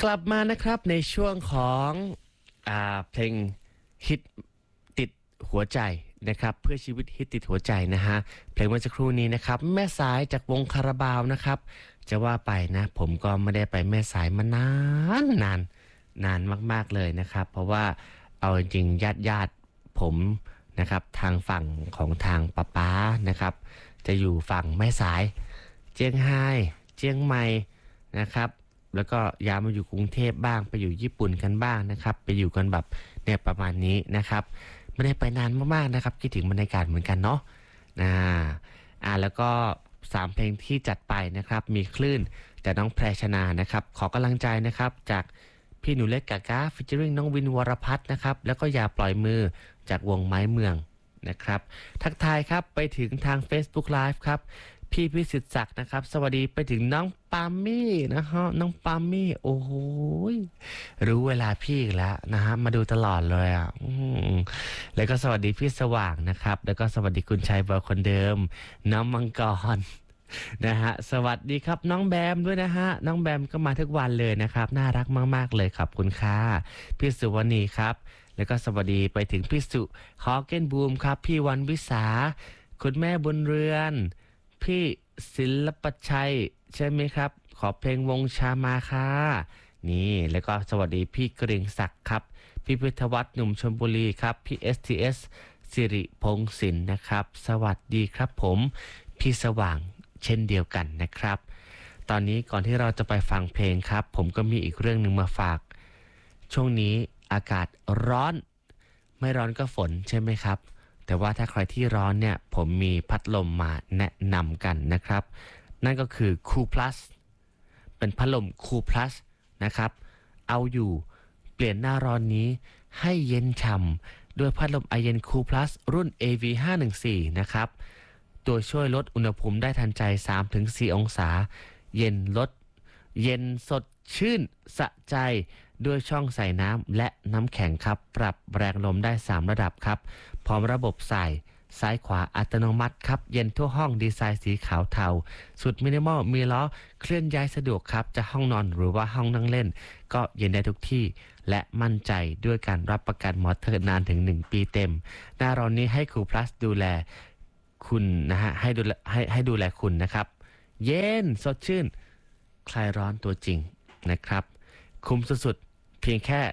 กลับมานะครับในช่วงของเพลงฮิตติดหัวใจนะครับเพื่อชีวิตฮิตติดหัวใจนะฮะเพลงเมื่อสักครู่นี้นะครับแม่สายจากวงคาราบาวนะครับจะว่าไปนะผมก็ไม่ได้ไปแม่สายมานานมากๆเลยนะครับเพราะว่าเอาจริงญาติผมนะครับทางฝั่งของทางป๊านะครับจะอยู่ฝั่งแม่สายเจียงไฮ้เจียงใหม่นะครับแล้วก็ย้ายมาอยู่กรุงเทพบ้างไปอยู่ญี่ปุ่นกันบ้างนะครับไปอยู่กันแบบเนี่ยประมาณนี้นะครับไม่ได้ไปนานมากๆนะครับคิดถึงบรรยากาศเหมือนกันเนาะแล้วก็3เพลงที่จัดไปนะครับมีคลื่นจากน้องแพรชนานะครับขอกำลังใจนะครับจากพี่หนูเล็กกากาฟิชเจอริงน้องวินวรพัฒน์นะครับแล้วก็อย่าปล่อยมือจากวงไม้เมืองนะครับทักทายครับไปถึงทาง Facebook Live ครับพี่พิสิทธิ์ศักดิ์นะครับสวัสดีไปถึงน้องปามี่นะฮะน้องปามี่โอ้โหรู้เวลาพี่อีกแล้วนะฮะมาดูตลอดเลยแล้วก็สวัสดีพี่สว่างนะครับแล้วก็สวัสดีคุณชัยเบอร์คนเดิมน้องมังกรนะฮะสวัสดีครับน้องแบมด้วยนะฮะน้องแบมก็มาทุกวันเลยนะครับน่ารักมากๆเลยขอบคุณค่ะพี่สุวรรณีครับแล้วก็สวัสดีไปถึงพี่สุฮอเกนบูมครับพี่วันวิสาคุณแม่บุญเรือนพี่ศิลปชัยใช่ไหมครับขอเพลงวงชามาค่ะนี่แล้วก็สวัสดีพี่เกรียงศักดิ์ครับพี่พิทวัฒน์หนุ่มชลบุรีครับพี่ STS สิริพงศิลป์นะครับสวัสดีครับผมพี่สว่างเช่นเดียวกันนะครับตอนนี้ก่อนที่เราจะไปฟังเพลงครับผมก็มีอีกเรื่องหนึ่งมาฝากช่วงนี้อากาศร้อนไม่ร้อนก็ฝนใช่ไหมครับแต่ว่าถ้าใครที่ร้อนเนี่ยผมมีพัดลมมาแนะนำกันนะครับนั่นก็คือ Cool Plus เป็นพัดลม Cool Plus นะครับเอาอยู่เปลี่ยนหน้าร้อนนี้ให้เย็นฉ่ำด้วยพัดลมไอเย็น Cool Plus รุ่น AV514 นะครับโดยช่วยลดอุณหภูมิได้ทันใจ 3-4 องศาเย็นสดชื่นสะใจด้วยช่องใส่น้ำและน้ำแข็งครับปรับแรงลมได้3ระดับครับพร้อมระบบใส่ซ้ายขวาอัตโนมัติครับเย็นทั่วห้องดีไซน์สีขาวเทาสุดมินิมอลมีล้อเคลื่อนย้ายสะดวกครับจะห้องนอนหรือว่าห้องนั่งเล่นก็เย็นได้ทุกที่และมั่นใจด้วยการรับประกันมอเตอร์นานถึง1 ปีเต็มหน้าร้อนนี้ให้Cool Plusดูแลคุณนะฮะให้ดูแลคุณนะครับเย็นสดชื่นคลายร้อนตัวจริงนะครับคุ้มสุดๆเพียงแค่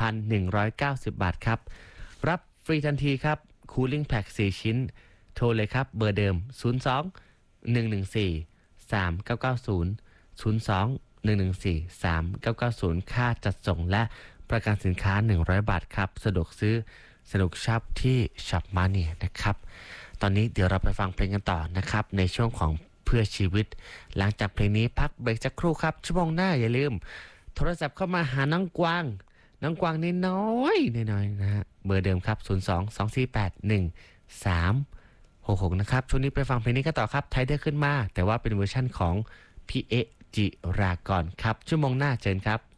1,190 บาทครับรับฟรีทันทีครับ Cooling Pack 4 ชิ้นโทรเลยครับเบอร์เดิม02-114-3990 02-114-3990ค่าจัดส่งและประกันสินค้า100 บาทครับสะดวกซื้อสนุกช็อปที่ช็อปมานี่นะครับตอนนี้เดี๋ยวเราไปฟังเพลงกันต่อนะครับในช่วงของเพื่อชีวิตหลังจากเพลงนี้พักเบรกสักครู่ครับชั่วโมงหน้าอย่าลืมโทรศัพท์เข้ามาหาน้องกวางน้อยนะฮะเบอร์เดิมครับ02-248-1366นะครับช่วงนี้ไปฟังเพลงนี้กันต่อครับไทเดอร์ขึ้นมาแต่ว่าเป็นเวอร์ชั่นของพี่เอจิรากรครับชั่วโมงหน้าเชิญครับ